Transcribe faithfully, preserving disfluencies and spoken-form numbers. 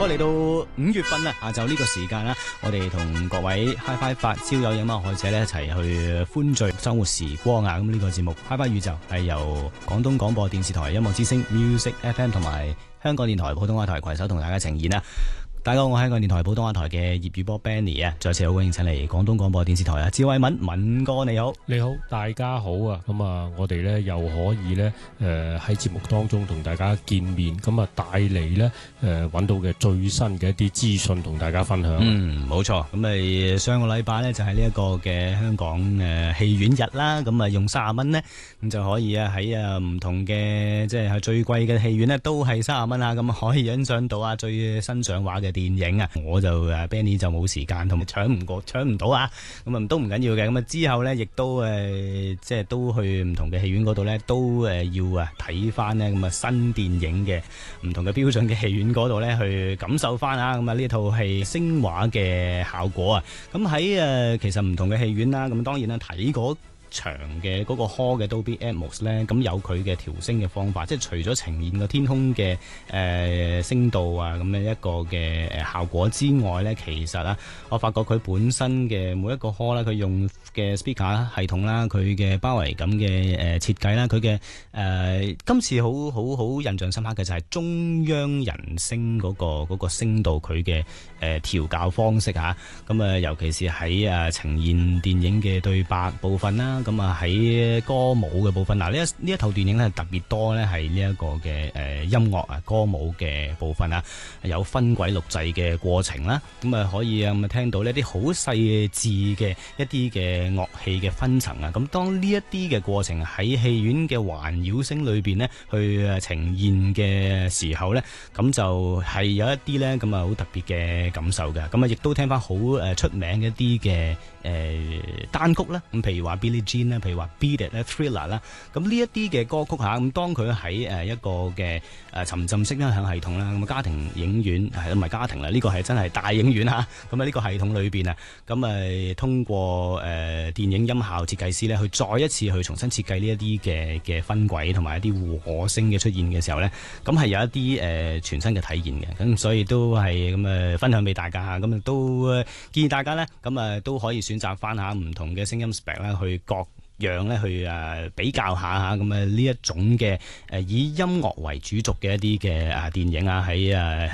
我嚟到五月份啦，下晝呢個時間啦，我哋同各位 Hi-Fi 發燒友音樂愛好者咧一齊去歡聚周末時光啊！咁呢個節目 Hi-Fi 宇宙係由廣東廣播電視台音樂之聲 Music F M 同埋香港電台普通話台攜手同大家呈現啦。大家好，我係香港電台普通話台嘅業餘波 Benny 啊，再次好榮幸請嚟廣東廣播電視台啊，趙偉敏敏哥你好， 你好，大家好啊！咁啊，我哋咧又可以咧誒喺節目當中同大家見面，咁啊帶嚟咧誒揾到嘅最新嘅一啲資訊同大家分享。 嗯，冇錯。咁咪上個禮拜咧就係呢一個嘅香港誒戲院日啦，咁啊用三十蚊呢，咁就可以啊喺啊唔同嘅即係最貴嘅戲院呢，都係三十蚊啊，咁可以欣賞到啊最新上畫嘅電影啊，我就誒 Benny 就冇時間同埋搶唔過搶唔到啊，咁啊都唔緊要嘅，咁啊之後咧亦都誒、呃、即係都去唔同嘅戲院嗰度咧都誒要啊睇翻呢咁啊新電影嘅唔同嘅標準嘅戲院嗰度咧去感受翻啊，咁啊呢套戲聲畫嘅效果啊，咁喺誒其實唔同嘅戲院啦，咁當然啦睇過長嘅嗰個 hall 嘅 Dolby Atmos 咧，咁有佢嘅調聲嘅方法，即係除咗呈現個天空嘅誒、呃、聲度啊咁嘅一個嘅誒效果之外咧，其實啊，我發覺佢本身嘅每一個 hall 啦，佢用嘅 speaker 系統啦，佢嘅包圍感嘅誒設計啦，佢嘅誒今次好好好印象深刻嘅就係中央人聲嗰、嗰個嗰個聲度佢嘅誒調校方式嚇，咁啊尤其是喺啊呈現電影嘅對白部分啦。咁啊喺歌舞嘅部分，嗱呢一呢一套電影咧特別多咧係呢一個嘅誒音樂啊歌舞嘅部分啊，有分軌錄製嘅過程啦，咁啊可以啊咁啊聽到呢啲好細緻嘅一啲嘅樂器嘅分層啊，咁當呢一啲嘅過程喺戲院嘅環繞聲裏邊咧去呈現嘅時候咧，咁就係有一啲咧咁啊好特別嘅感受嘅，咁啊亦都聽翻好誒出名嘅一啲嘅誒單曲啦，咁譬如話 Billie Jean 啦，譬如話 Beat It 咧 Thriller 啦，咁呢一啲嘅歌曲嚇，咁當佢喺誒一個嘅誒沉浸式音響系統啦，咁家庭影院係唔係家庭啦？呢個係真係大影院嚇，咁啊呢個系統裏邊啊，咁啊通過誒電影音效設計師咧，去再一次去重新設計呢一啲嘅嘅分軌同埋一啲護可聲嘅出現嘅時候咧，咁係有一啲誒全新嘅體驗嘅，咁所以都係咁啊分享俾大家嚇，咁啊都建議大家咧，咁啊都可以選擇翻下唔同嘅聲音 spec 啦，去各樣咧去誒比較下嚇，咁啊呢一種嘅誒以音樂為主軸嘅一啲嘅啊電影啊喺誒。